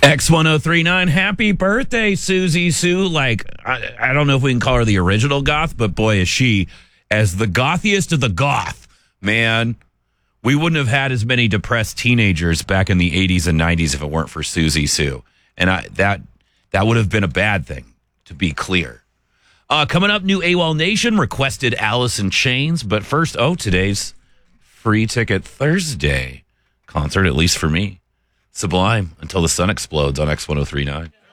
X1039, happy birthday, Susie Sue. Like, I don't know if we can call her the original goth, but boy, is she as the gothiest of the goth. Man, we wouldn't have had as many depressed teenagers back in the 80s and 90s if it weren't for Susie Sue. And that would have been a bad thing, to be clear. Coming up, new AWOL Nation requested Alice in Chains. But first, today's Free Ticket Thursday concert, at least for me. Sublime, Until the Sun Explodes on X1039.